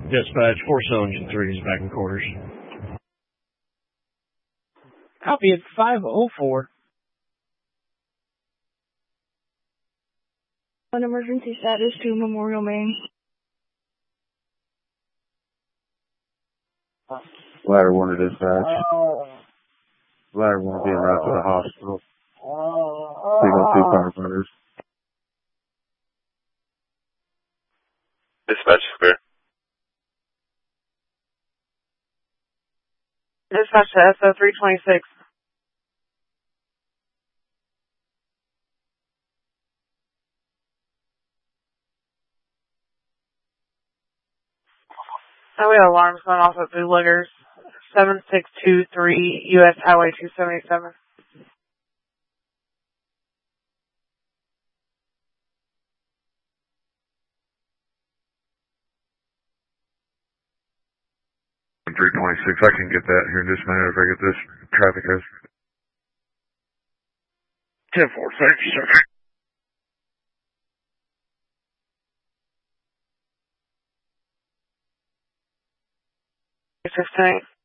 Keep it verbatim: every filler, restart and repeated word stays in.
Dispatch, four cell engine three is back in quarters. Copy at five oh four. An emergency status to Memorial Main. Ladder one to dispatch. Ladder one being route to the hospital. Signal two firefighters. Dispatch clear. Dispatch to S O three twenty-six. Oh, we have alarms going off at Bootleggers. seven six two three U S Highway two seventy-seven. three twenty-six, I can get that here in just a minute if I get this traffic as ten four, thank you, sir. fifteen.